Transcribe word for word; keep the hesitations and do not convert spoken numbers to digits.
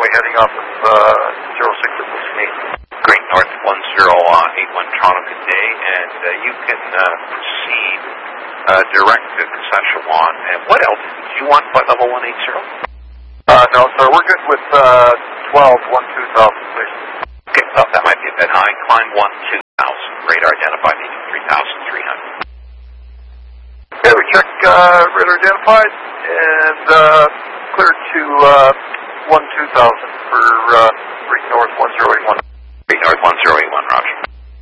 runway heading off of uh, zero six at Whiskey. Great North one zero eight one Toronto, good day, and uh, you can uh, proceed uh, direct to Saskatchewan. And what else? Do you want flight level one eighty? Uh, no, sir, we're good with uh, twelve one two thousand, please. Okay, well, that might be a bit high. Climb one two thousand. Radar identified needing three thousand three hundred. Okay, we check uh, radar identified and uh, cleared to uh, one two thousand for uh, Great North one zero eight one. Great North one zero eight one, Roger.